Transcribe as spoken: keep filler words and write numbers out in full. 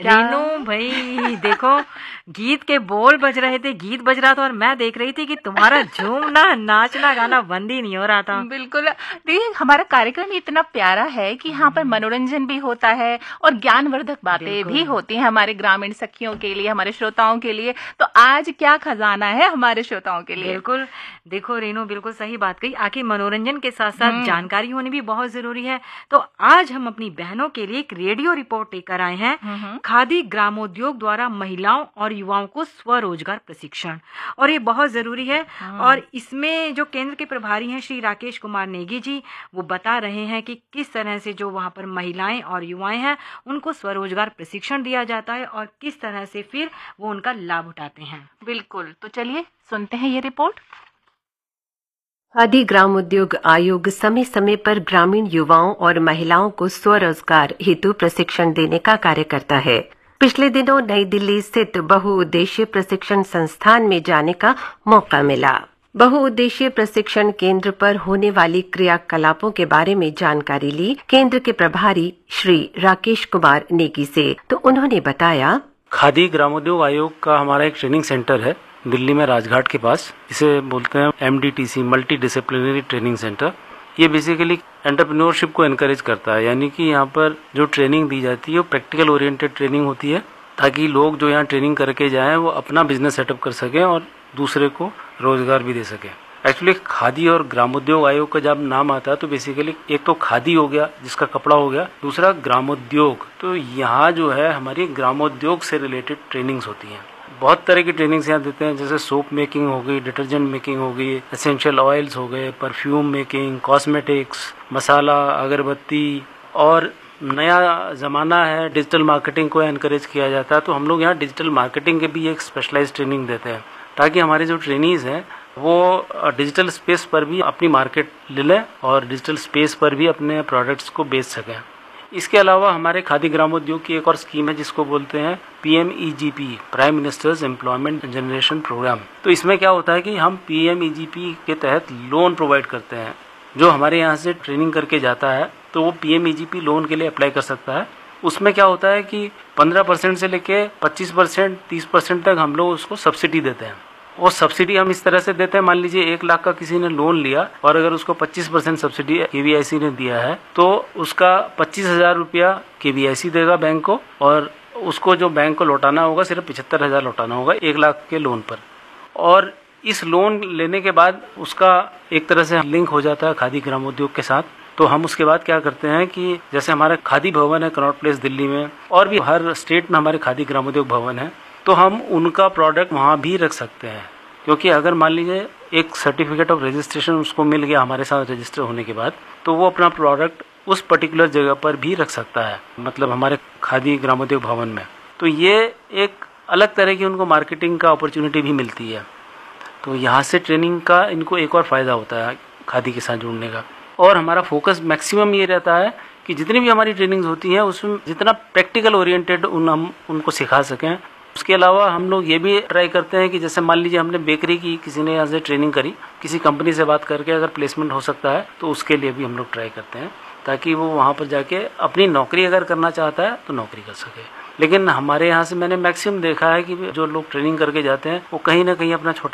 रीनू भाई देखो, गीत के बोल बज रहे थे, गीत बज रहा था और मैं देख रही थी कि तुम्हारा झूमना नाचना गाना बंद ही नहीं हो रहा था। बिल्कुल। देखिए हमारा कार्यक्रम इतना प्यारा है कि यहाँ पर मनोरंजन भी होता है और ज्ञानवर्धक बातें भी होती हैं हमारे ग्रामीण सखियों के लिए, हमारे श्रोताओं के लिए। तो आज क्या खजाना है हमारे श्रोताओं के लिए। बिल्कुल, देखो रीनू बिल्कुल सही बात कही। आखिर मनोरंजन के साथ साथ जानकारी होनी भी बहुत जरूरी है। तो आज हम अपनी बहनों के लिए एक रेडियो रिपोर्ट लेकर आए हैं, खादी ग्रामोद्योग द्वारा महिलाओं और युवाओं को स्वरोजगार प्रशिक्षण, और ये बहुत जरूरी है। और इसमें जो केंद्र के प्रभारी हैं श्री राकेश कुमार नेगी जी, वो बता रहे हैं कि किस तरह से जो वहाँ पर महिलाएं और युवाएं हैं उनको स्वरोजगार प्रशिक्षण दिया जाता है और किस तरह से फिर वो उनका लाभ उठाते हैं। बिल्कुल, तो चलिए सुनते हैं ये रिपोर्ट। खादी ग्रामोद्योग आयोग समय समय पर ग्रामीण युवाओं और महिलाओं को स्वरोजगार हेतु प्रशिक्षण देने का कार्य करता है। पिछले दिनों नई दिल्ली स्थित बहुउद्देशीय प्रशिक्षण संस्थान में जाने का मौका मिला। बहुउद्देशीय प्रशिक्षण केंद्र पर होने वाली क्रियाकलापों के बारे में जानकारी ली केंद्र के प्रभारी श्री राकेश कुमार नेगी से। तो उन्होंने बताया, खादी ग्रामोद्योग आयोग का हमारा एक ट्रेनिंग सेंटर है दिल्ली में राजघाट के पास। इसे बोलते हैं M D T C, multi disciplinary training centre. ये बेसिकली एंटरप्रेन्योरशिप को एनकरेज करता है, यानी कि यहाँ पर जो ट्रेनिंग दी जाती है वो प्रैक्टिकल ओरिएंटेड ट्रेनिंग होती है, ताकि लोग जो यहाँ ट्रेनिंग करके जाएं वो अपना बिजनेस सेटअप कर सकें और दूसरे को रोजगार भी दे सकें। एक्चुअली खादी और ग्रामोद्योग आयोग का जब नाम आता है तो बेसिकली एक तो खादी हो गया जिसका कपड़ा हो गया, दूसरा ग्रामोद्योग। तो यहाँ जो है हमारी ग्रामोद्योग से रिलेटेड ट्रेनिंग्स होती हैं। बहुत तरह की ट्रेनिंग्स यहाँ देते हैं, जैसे सोप मेकिंग हो गई, डिटर्जेंट मेकिंग हो गई, एसेंशियल ऑयल्स हो गए, परफ्यूम मेकिंग, कॉस्मेटिक्स, मसाला, अगरबत्ती। और नया ज़माना है, डिजिटल मार्केटिंग को एनकरेज किया जाता है, तो हम लोग यहाँ डिजिटल मार्केटिंग के भी एक स्पेशलाइज ट्रेनिंग देते हैं, ताकि हमारे जो ट्रेनीज हैं वो डिजिटल स्पेस पर भी अपनी मार्केट ले लें और डिजिटल स्पेस पर भी अपने प्रोडक्ट्स को बेच सकें। इसके अलावा हमारे खादी ग्रामोद्योग की एक और स्कीम है जिसको बोलते हैं P M E G P, prime ministers employment generation programme. तो इसमें क्या होता है कि हम P M E G P के तहत लोन प्रोवाइड करते हैं। जो हमारे यहाँ से ट्रेनिंग करके जाता है तो वो P M E G P loan के लिए अप्लाई कर सकता है। उसमें क्या होता है कि पंद्रह परसेंट से लेके पच्चीस परसेंट तीस परसेंट तक हम लोग उसको सब्सिडी देते हैं। और सब्सिडी हम इस तरह से देते हैं, मान लीजिए एक लाख का किसी ने लोन लिया और अगर उसको पच्चीस परसेंट सब्सिडी के वी आई सी ने दिया है तो उसका पच्चीस हजार रुपया के वी आई सी देगा बैंक को, और उसको जो बैंक को लौटाना होगा सिर्फ पिछहत्तर हजार लौटाना होगा एक लाख के लोन पर। और इस लोन लेने के बाद उसका एक तरह से लिंक हो जाता है खादी ग्रामोद्योग के साथ। तो हम उसके बाद क्या करते हैं कि जैसे हमारा खादी भवन है कनॉट प्लेस दिल्ली में, और भी हर स्टेट में हमारे खादी ग्रामोद्योग भवन है, तो हम उनका प्रोडक्ट वहाँ भी रख सकते हैं। क्योंकि अगर मान लीजिए एक सर्टिफिकेट ऑफ रजिस्ट्रेशन उसको मिल गया हमारे साथ रजिस्टर होने के बाद, तो वो अपना प्रोडक्ट उस पर्टिकुलर जगह पर भी रख सकता है, मतलब हमारे खादी ग्रामोद्योग भवन में। तो ये एक अलग तरह की उनको मार्केटिंग का अपॉर्चुनिटी भी मिलती है। तो यहाँ से ट्रेनिंग का इनको एक और फ़ायदा होता है खादी के साथ जुड़ने का। और हमारा फोकस मैक्सिमम ये रहता है कि जितनी भी हमारी ट्रेनिंग्स होती हैं उसमें जितना प्रैक्टिकल ओरिएंटेड उन हम उनको सिखा सकें। उसके अलावा हम लोग ये भी ट्राई करते हैं कि जैसे मान लीजिए हमने बेकरी की किसी ने यहाँ से ट्रेनिंग करी, किसी कंपनी से बात करके अगर प्लेसमेंट हो सकता है तो उसके लिए भी हम लोग ट्राई करते हैं, ताकि वो वहाँ पर जाके अपनी नौकरी अगर करना चाहता है तो नौकरी कर सके। लेकिन हमारे यहाँ से मैंने मैक्सिमम देखा है कि जो लोग ट्रेनिंग करके जाते हैं वो कहीं ना कहीं अपना छोटा